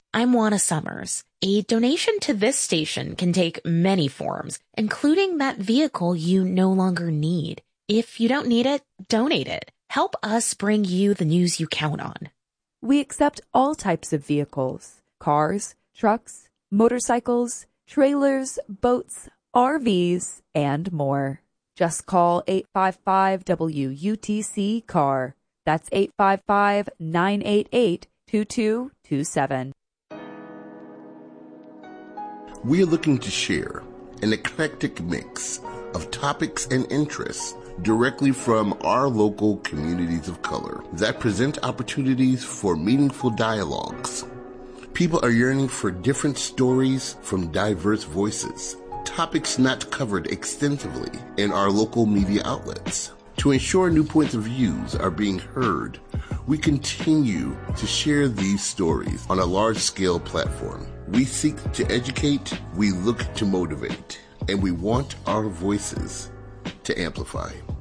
I'm Juana Summers. A donation to this station can take many forms, including that vehicle you no longer need. If you don't need it, donate it. Help us bring you the news you count on. We accept all types of vehicles: cars, trucks, motorcycles, trailers, boats, RVs, and more. Just call 855-WUTC-CAR. That's 855-988-2227. We are looking to share an eclectic mix of topics and interests directly from our local communities of color that present opportunities for meaningful dialogues. People are yearning for different stories from diverse voices, topics not covered extensively in our local media outlets. To ensure new points of views are being heard, we continue to share these stories on a large-scale platform. We seek to educate, we look to motivate, and we want our voices to amplify.